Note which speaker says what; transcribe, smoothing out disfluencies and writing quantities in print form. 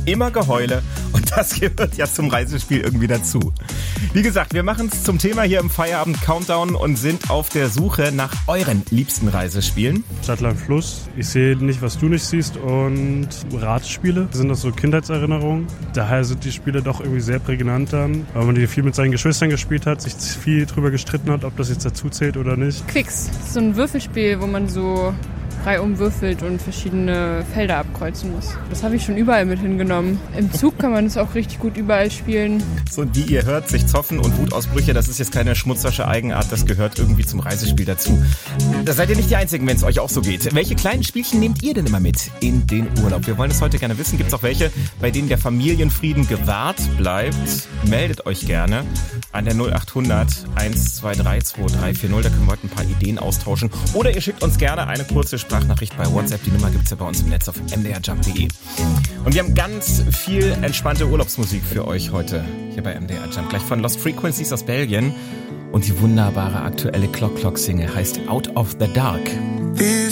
Speaker 1: immer Geheule und das gehört ja zum Reisespiel irgendwie dazu. Wie gesagt, wir machen es zum Thema hier im Feierabend-Countdown und sind auf der Suche nach euren liebsten Reisespielen.
Speaker 2: Stadt, Land, Fluss. Ich sehe nicht, was du nicht siehst und Ratespiele sind das so Kindheitserinnerungen. Daher sind die Spiele doch irgendwie sehr prägnant dann, weil man die viel mit seinen Geschwistern gespielt hat, sich viel drüber gestritten hat, ob das jetzt dazu zählt oder nicht.
Speaker 3: Quicks, so ein Würfelspiel, wo man so reihum würfelt und verschiedene Felder abkreuzen muss. Das habe ich schon überall mit hingenommen. Im Zug kann man es auch richtig gut überall spielen.
Speaker 1: So, wie ihr hört, sich zoffen und Wutausbrüche, das ist jetzt keine schmutzerische Eigenart, das gehört irgendwie zum Reisespiel dazu. Da seid ihr nicht die Einzigen, wenn es euch auch so geht. Welche kleinen Spielchen nehmt ihr denn immer mit in den Urlaub? Wir wollen es heute gerne wissen. Gibt es auch welche, bei denen der Familienfrieden gewahrt bleibt? Meldet euch gerne an der 0800 123 2340. Da können wir heute ein paar Ideen austauschen. Oder ihr schickt uns gerne eine kurze Sprachnachricht bei WhatsApp. Die Nummer gibt's ja bei uns im Netz auf mdrjump.de. Und wir haben ganz viel entspannte Urlaubsmusik für euch heute hier bei MDR Jump. Gleich von Lost Frequencies aus Belgien. Und die wunderbare aktuelle Clock-Clock-Single heißt Out of the Dark.